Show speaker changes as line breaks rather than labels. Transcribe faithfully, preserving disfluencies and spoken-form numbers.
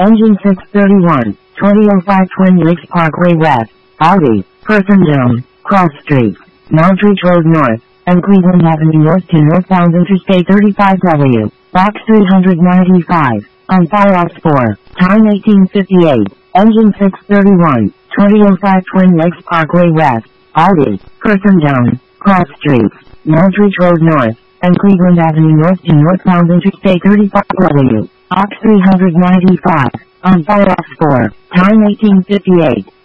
Engine six thirty-one, twenty oh five Twin Lakes Parkway West, Audi, Persondome, Cross Street, Montreat Road North, and Cleveland Avenue North to northbound Interstate thirty-five W, box three ninety-five, on Fire Ops four, time eighteen fifty-eight, Engine six thirty-one, twenty oh five Twin Lakes Parkway West, Audi, Persondome, Cross Street, Montreat Road North, and Cleveland Avenue North to northbound Interstate thirty-five W, box three ninety-five, on Fire Ops four, time eighteen fifty-eight.